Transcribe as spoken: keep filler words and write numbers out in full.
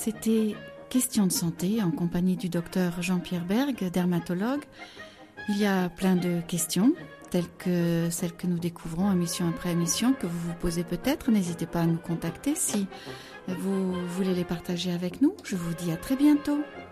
C'était Question de santé en compagnie du docteur Jean-Pierre Berg, dermatologue. Il y a plein de questions, telles que celles que nous découvrons émission après émission, que vous vous posez peut-être. N'hésitez pas à nous contacter si vous voulez les partager avec nous. Je vous dis à très bientôt.